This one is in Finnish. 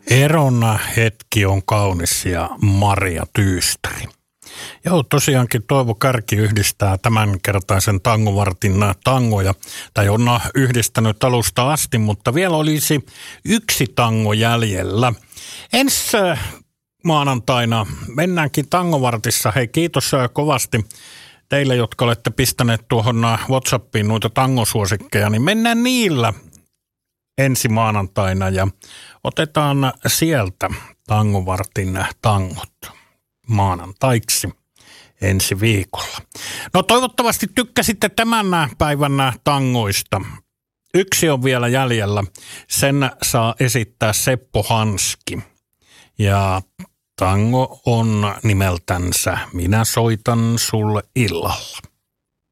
Eron hetki on kaunis ja Maria Tyystäri. Joo, tosiaankin Toivo Kärki yhdistää tämänkertaisen tangovartin tangoja, tai on yhdistänyt alusta asti, mutta vielä olisi yksi tango jäljellä. Ensi maanantaina mennäänkin tangovartissa. Hei, kiitos kovasti teille, jotka olette pistäneet tuohon WhatsAppiin noita tangosuosikkeja, niin mennään niillä ensi maanantaina ja otetaan sieltä tangovartin tangot maanantaiksi ensi viikolla. No toivottavasti tykkäsitte tämän päivän tangoista. Yksi on vielä jäljellä. Sen saa esittää Seppo Hanski. Ja tango on nimeltänsä Minä soitan sulle illalla.